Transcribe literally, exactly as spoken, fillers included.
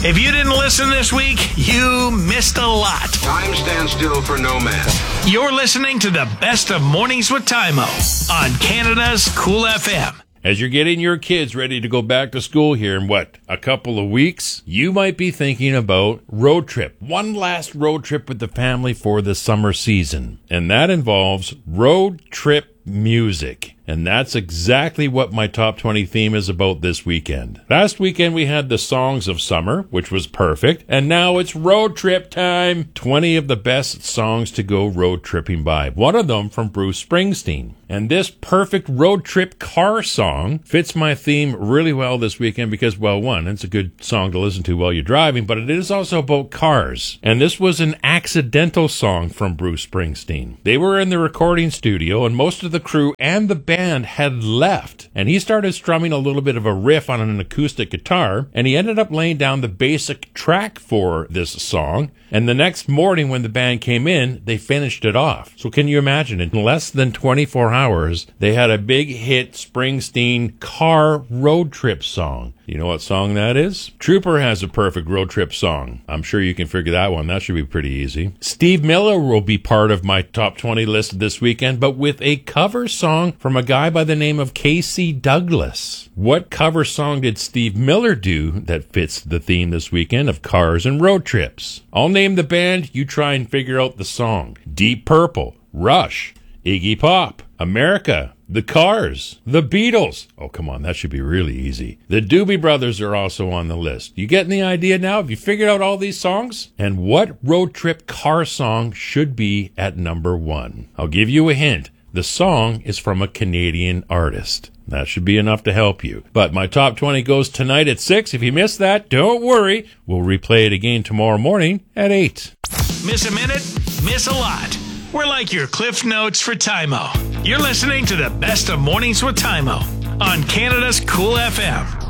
If you didn't listen this week, you missed a lot. Time stands still for no man. You're listening to the best of Mornings with Tymo on Canada's Cool F M. As you're getting your kids ready to go back to school here in, what, a couple of weeks, you might be thinking about road trip. One last road trip with the family for the summer season. And that involves road trip music. And that's exactly what my top twenty theme is about this weekend. Last weekend we had the songs of summer, which was perfect. And now it's road trip time. twenty of the best songs to go road tripping by. One of them from Bruce Springsteen. And this perfect road trip car song fits my theme really well this weekend because, well, one, it's a good song to listen to while you're driving, but it is also about cars. And this was an accidental song from Bruce Springsteen. They were in the recording studio and most of the crew and the band had left. And he started strumming a little bit of a riff on an acoustic guitar, and he ended up laying down the basic track for this song. And the next morning when the band came in, they finished it off. So can you imagine, in less than twenty-four hours, they had a big hit Springsteen car road trip song. You know what song that is? Trooper has a perfect road trip song. I'm sure you can figure that one. That should be pretty easy. Steve Miller will be part of my top twenty list this weekend, but with a cover song from a guy by the name of Casey Douglas. What cover song did Steve Miller do that fits the theme this weekend of cars and road trips? I'll name the band, you try and figure out the song. Deep Purple, Rush, Iggy Pop, America, The Cars, The Beatles. Oh, come on, that should be really easy. The Doobie Brothers are also on the list. You getting the idea now? Have you figured out all these songs? And what road trip car song should be at number one? I'll give you a hint. The song is from a Canadian artist. That should be enough to help you. But my top twenty goes tonight at six. If you missed that, don't worry. We'll replay it again tomorrow morning at eight. Miss a minute? Miss a lot. We're like your Cliff Notes for Tymo. You're listening to the best of Mornings with Tymo on Canada's Cool F M.